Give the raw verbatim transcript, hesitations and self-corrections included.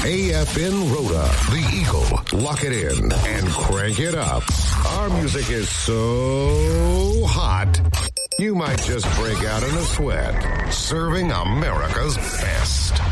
A F N Rhoda, the Eagle. Lock it in and crank it up. Our music is so hot, you might just break out in a sweat. Serving America's best.